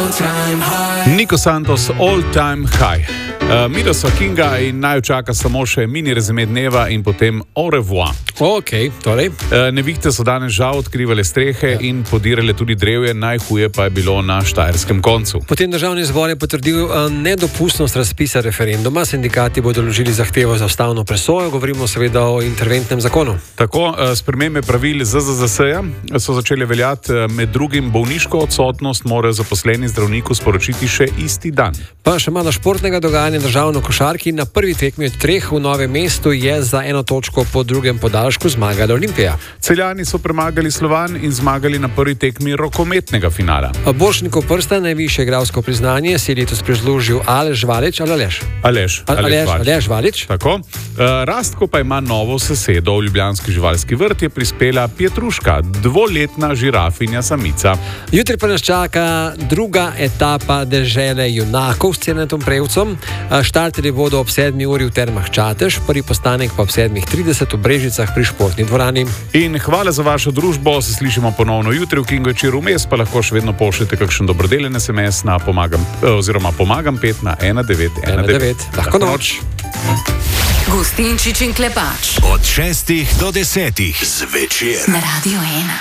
Nico Santos, All Time High. Midva sva Kinga in naju čaka samo še mini rezime dneva in potem au revoir. Ok, torej. Nevihte so danes žal odkrivale strehe in podirale tudi drevje, najhuje pa je bilo na štajerskem koncu. Potem državni zbor je potrdil nedopustnost razpisa referenduma. Sindikati bodo vložili zahtevo za ustavno presojo, govorimo seveda o interventnem zakonu. Tako, spremembe pravil ZZZS-ja so začele veljati, med drugim bolniško odsotnost morajo zaposleni zdravniku sporočiti še isti dan. Pa še malo športnega dogajanja. Državno košarki na prvi tekmi od 3 v Novem mestu je za 1 točko po drugem podaljšku zmagala Olimpija. Celjani so premagali Slovan in zmagali na prvi tekmi rokometnega finala. Borštnikov prsta, najvišje igralsko priznanje, si je letos prislužil Aleš Valič ali Aleš? Aleš Valič. Tako. Rastko pa ima novo sosedo. V ljubljanski živalski vrt je prispela Pietruška, 2-letna žirafinja samica. Jutri pa nas čaka druga etapa dežele junakov s Cenetom Prevcem. Štarteri bodo ob 7 uri v Termah Čatež, prvi postanek pa ob 7:30 v Brežicah pri športni dvorani. In hvala za vašo družbo, se slišimo ponovno jutri v Kingo večeru, vmes pa lahko še vedno pošljete kakšen dobrodelen SMS na pomagam 5 na 1919. Lahko noč. Gostinčič in Klepač. Od 6 do 10 zvečer. Na Radio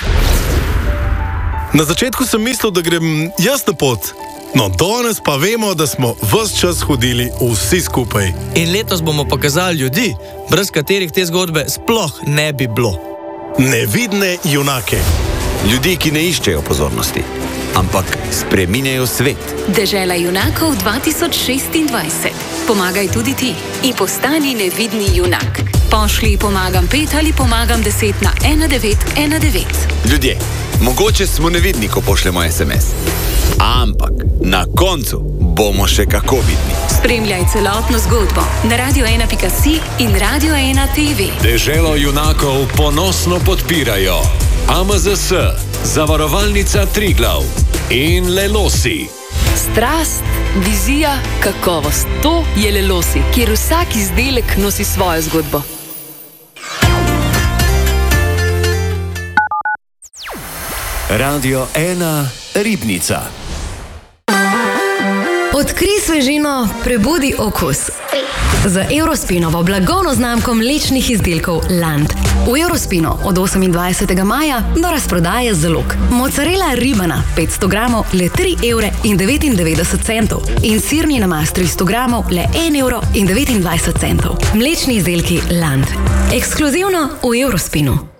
1. Na začetku sem mislil, da grem jaz na pot. No, danes pa vemo, da smo ves čas hodili vsi skupaj. In letos bomo pokazali ljudi, brez katerih te zgodbe sploh ne bi bilo. Nevidne junake. Ljudi, ki ne iščejo pozornosti, ampak spreminjajo svet. Dežela junakov 2026. Pomagaj tudi ti in postani nevidni junak. Pošlji pomagam 5 ali pomagam 10 na 1919. Ljudje, mogoče smo nevidni, ko pošljemo SMS. Ampak na koncu bomo še kako vidni. Spremljaj celotno zgodbo na radio1.si in Radio 1 TV. Deželo junakov ponosno podpirajo AMZS, Zavarovalnica Triglav in Lelosi. Strast, vizija, kakovost. To je Lelosi, kjer vsak izdelek nosi svojo zgodbo. Radio 1 Ribnica. Odkrij svežino, prebudi okus. Z Eurospinovo blagovno znamko mlečnih izdelkov Land. V Eurospinu od 28. maja do razprodaje zalog. Mozzarella ribana 500 gramov le 3,99 € in sirni namaz 300 gramov le 1,29 €. Mlečni izdelki Land. Ekskluzivno v Eurospinu.